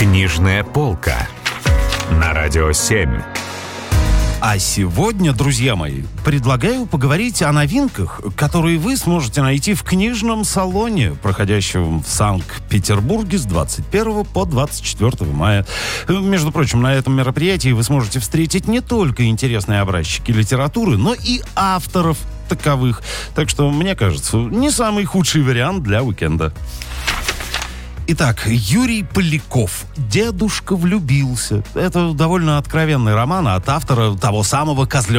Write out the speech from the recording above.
Книжная полка на Радио 7. А сегодня, друзья мои, предлагаю поговорить о новинках, которые вы сможете найти в книжном салоне, проходящем в Санкт-Петербурге с 21 по 24 мая. Между прочим, на этом мероприятии вы сможете встретить не только интересные образчики литературы, но и авторов таковых. Так что, мне кажется, не самый худший вариант для уикенда. Итак, Юрий Поляков «Дедушка влюбился». Это довольно откровенный роман от автора того самого